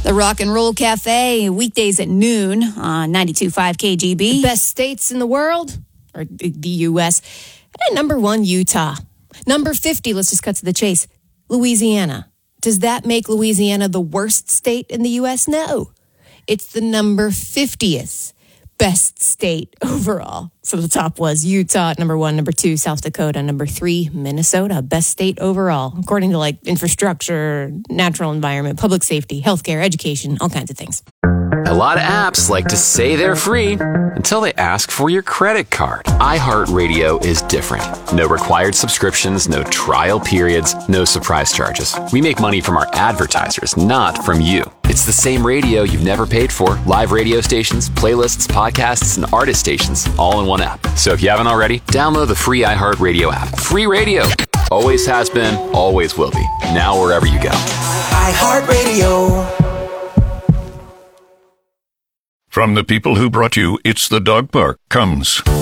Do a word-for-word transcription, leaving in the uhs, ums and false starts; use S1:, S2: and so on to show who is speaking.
S1: The Rock and Roll Cafe, weekdays at noon on ninety-two point five K G B.
S2: The best states in the world, or the U S. And number one, Utah. Number fifty, let's just cut to the chase, Louisiana. Does that make Louisiana the worst state in the U S? No. It's the number fiftieth best state overall. So the top was Utah at number one, number two, South Dakota, number three, Minnesota, best state overall, according to like infrastructure, natural environment, public safety, healthcare, education, all kinds of things.
S3: A lot of apps like to say they're free until they ask for your credit card. iHeartRadio is different. No required subscriptions, no trial periods, no surprise charges. We make money from our advertisers, not from you. It's the same radio you've never paid for. Live radio stations, playlists, podcasts, and artist stations, all in one app. So if you haven't already, download the free iHeartRadio app. Free radio. Always has been, always will be. Now wherever you go.
S4: iHeartRadio.
S5: From the people who brought you It's the Dog Park comes